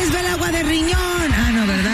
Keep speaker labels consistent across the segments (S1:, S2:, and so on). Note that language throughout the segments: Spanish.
S1: va el agua de riñón. Ah, no, ¿verdad?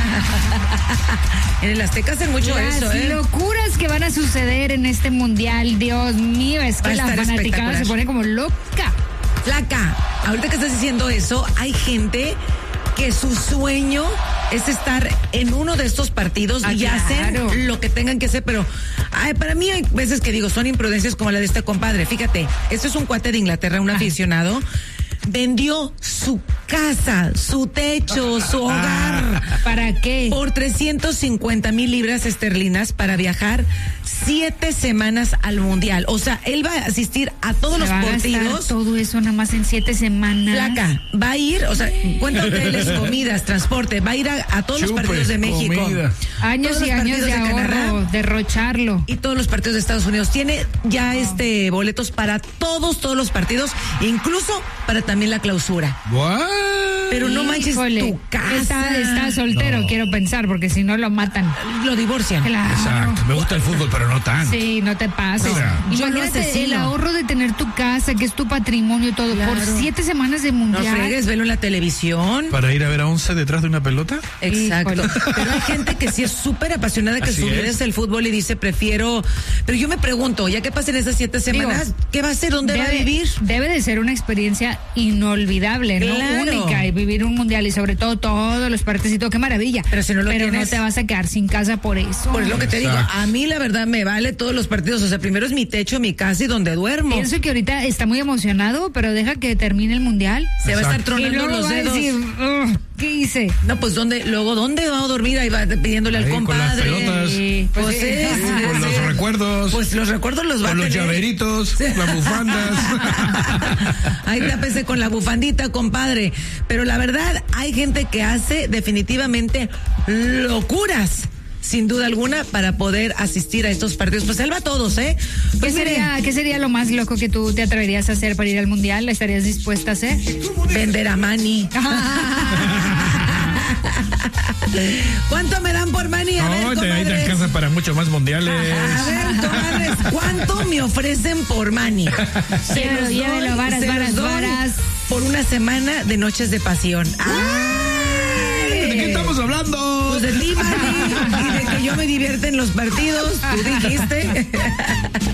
S1: En el Azteca hacen mucho eso,
S2: Las locuras que van a suceder en este mundial, Dios mío, es que la fanaticada se pone como loca.
S1: Flaca, ahorita que estás diciendo eso, hay gente que su sueño es estar en uno de estos partidos y hacer lo que tengan que hacer, pero para mí hay veces que digo, son imprudencias como la de este compadre. Fíjate, esto es un cuate de Inglaterra, un aficionado, vendió su casa, su techo, su hogar.
S2: ¿Para qué?
S1: Por 350,000 libras esterlinas para viajar 7 semanas al Mundial. O sea, él va a asistir a todos los partidos.
S2: Todo eso nada más en 7 semanas.
S1: Flaca, va a ir, o sea, cuenta hoteles, comidas, transporte, va a ir a todos los partidos de México.
S3: Comida.
S2: Años y años de ahorro, derrocharlo.
S1: Y todos los partidos de Estados Unidos. Tiene ya boletos para todos los partidos, incluso para también la clausura.
S3: ¿What?
S1: Pero no manches tu casa.
S2: Está soltero, quiero pensar, porque si no lo matan.
S1: Lo divorcian.
S2: Claro.
S3: Exacto. Me gusta el fútbol, pero no tanto.
S2: Sí, no te pases.
S1: Yo lo
S2: Imagínate
S1: asesino.
S2: el ahorro de tener tu casa, que es tu patrimonio, todo, por 7 semanas de mundial.
S1: No fregues, velo en la televisión.
S3: ¿Para ir a ver a 11 detrás de una pelota?
S1: Exacto.
S2: Híjole.
S1: Pero hay gente que sí es súper apasionada, que
S3: Así
S1: su vida
S3: es.
S1: es el fútbol y dice, prefiero. Pero yo me pregunto, ya que pasen esas 7 semanas, ¿qué va a hacer? ¿Dónde va a vivir?
S2: Debe de ser una experiencia inolvidable, ¿no?
S1: Claro.
S2: Única, y vivir un mundial y sobre todo todos los partidos y todo, qué maravilla.
S1: Pero si no lo tienes,
S2: no te vas a quedar sin casa por eso.
S1: Por lo que te digo,
S3: Exacto.
S1: a mí la verdad me vale todos los partidos. O sea, primero es mi techo, mi casa y donde duermo.
S2: Pienso que ahorita está muy emocionado, pero deja que termine el mundial.
S1: Se va a estar
S3: Exacto.
S2: Y
S1: tronando
S2: luego
S1: los
S2: va a
S1: dedos.
S2: decir, ¿qué hice?
S1: No, pues ¿dónde va a dormir? Ahí va pidiéndole al
S3: Ahí, con las
S1: compadre.
S3: pelotas.
S2: Sí,
S1: Pues
S2: pues,
S3: Con los recuerdos.
S1: Pues los recuerdos los va a
S3: Con los
S1: tener.
S3: llaveritos, las bufandas.
S1: Ahí tápese con la bufandita, compadre. Pero la verdad, hay gente que hace definitivamente locuras, sin duda alguna, para poder asistir a estos partidos. Pues él va a todos, ¿eh? Pues
S2: ¿Qué sería lo más loco que tú te atreverías a hacer para ir al mundial? ¿Estarías dispuesta a hacer?
S1: Vender a Manny. ¿Cuánto me dan por Manny? A
S3: No,
S1: ver,
S3: ahí te
S1: comadres.
S3: alcanza para mucho más mundiales.
S1: A ver, comadres, ¿cuánto me ofrecen por Manny?
S2: Llévelo, varas,
S1: se los
S2: varas,
S1: doy
S2: varas.
S1: por una semana de noches de pasión.
S3: ¿De qué estamos hablando?
S1: Pues de ti, Manny, y de que yo me divierta en los partidos, tú dijiste.